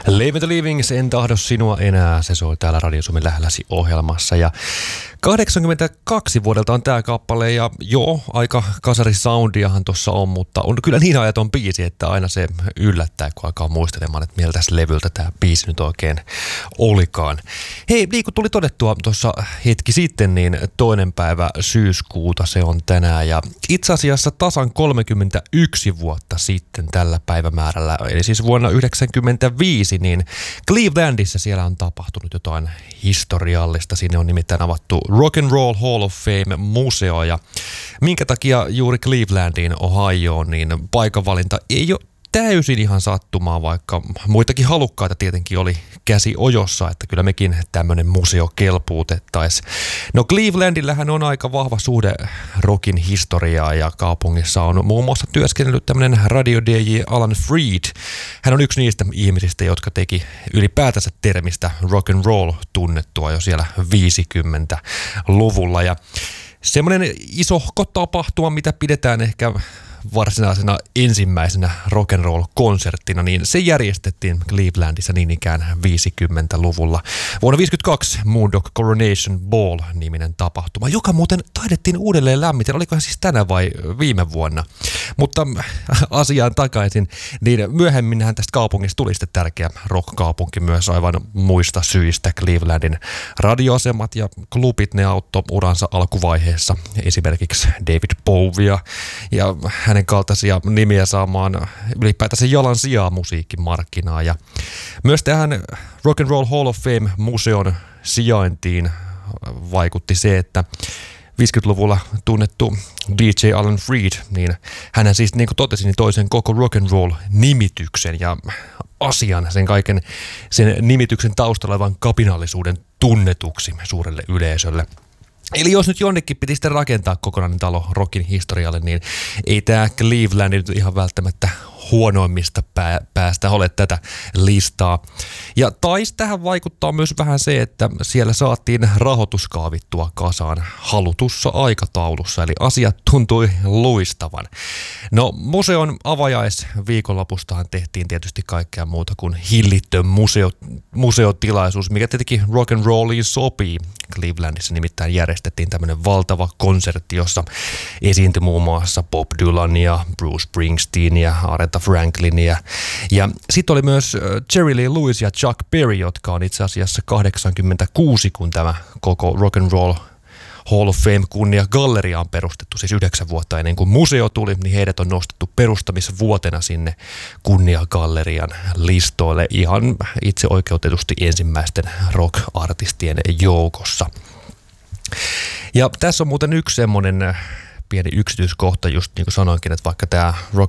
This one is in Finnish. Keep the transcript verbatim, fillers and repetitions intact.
Leave the Livings, en tahdo sinua enää, se soi täällä Radio Suomen lähelläsi ohjelmassa. Ja kahdeksankymmentäkaksi vuodelta on tää kappale ja joo, aika kasarisoundiahan tuossa on, mutta on kyllä niin ajaton biisi, että aina se yllättää, kun alkaa muistelemaan, että miltä levyltä tää biisi nyt oikein olikaan. Hei, niin kuin tuli todettua tuossa hetki sitten, niin toinen päivä syyskuuta se on tänään ja itse asiassa tasan kolmekymmentäyksi vuotta sitten tällä päivämäärällä, eli siis vuonna yhdeksänkymmentäviisi, niin Clevelandissa siellä on tapahtunut jotain historiallista. Sinne on nimittäin avattu Rock and Roll Hall of Fame-museo ja minkä takia juuri Clevelandiin, Ohioon, niin paikanvalinta ei ole täysin ihan sattumaa, vaikka muitakin halukkaita tietenkin oli käsi ojossa, että kyllä mekin tämmöinen museo kelpuutettaisiin. No Clevelandillähän on aika vahva suhde rockin historiaa ja kaupungissa on muun muassa työskennellyt tämmöinen radio-D J Alan Freed. Hän on yksi niistä ihmisistä, jotka teki ylipäätänsä termistä rock and roll tunnettua jo siellä viisikymmentäluvulla ja semmoinen isohko tapahtuma, mitä pidetään ehkä varsinaisena ensimmäisenä rock'n'roll-konserttina, niin se järjestettiin Clevelandissa niin ikään viisikymmentäluvulla. Vuonna viisikymmentäkaksi Moondog Coronation Ball-niminen tapahtuma, joka muuten taidettiin uudelleen lämmitellä, olikohan siis tänä vai viime vuonna. Mutta asiaan takaisin, niin myöhemminhän tästä kaupungista tuli sitten tärkeä rock-kaupunki myös aivan muista syistä. Clevelandin radioasemat ja klubit, ne auttoi uransa alkuvaiheessa esimerkiksi David Bowiea ja hänen kaltaisia nimiä saamaan ylipäätänsä jalan sijaa musiikkimarkkinaa. Ja myös tähän Rock and Roll Hall of Fame-museon sijaintiin vaikutti se, että viisikymmentäluvulla tunnettu D J Alan Freed, niin hän siis niin kuin totesin, niin toisen koko rock and roll nimityksen ja asian, sen kaiken sen nimityksen taustalla olevan kapinallisuuden tunnetuksi suurelle yleisölle. Eli jos nyt jonnekin piti sitten rakentaa kokonainen talo rockin historialle, niin ei tämä Cleveland nyt ihan välttämättä huonoimmista pää, päästä ole tätä listaa. Ja taisi tähän vaikuttaa myös vähän se, että siellä saatiin rahoitus kaavittua kasaan halutussa aikataulussa, eli asiat tuntui luistavan. No museon avajais-viikonlopustahan tehtiin tietysti kaikkea muuta kuin hillitön museo, museotilaisuus, mikä tietenkin rock and rolliin sopii. Clevelandissa nimittäin järjestettiin tämmöinen valtava konsertti, jossa esiintyi muun muassa Bob Dylania, Bruce Springsteenia, Aretha Franklinia. Ja sitten oli myös Jerry Lee Lewis ja Chuck Berry, jotka on itse asiassa kahdeksankymmentäkuusi, kun tämä koko Rock and Roll Hall of Fame kunnia galleria on perustettu, siis yhdeksän vuotta ennen kuin museo tuli, niin heidät on nostettu perustamisvuotena sinne kunniagallerian listoille ihan itse oikeutetusti ensimmäisten rock-artistien joukossa. Ja tässä on muuten yksi semmoinen pieni yksityiskohta, just niin kuin sanoinkin, että vaikka tämä Rock